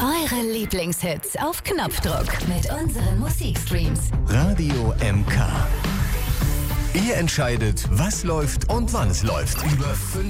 Eure Lieblingshits auf Knopfdruck mit unseren Musikstreams. Radio MK. Ihr entscheidet, was läuft und wann es läuft. Über 5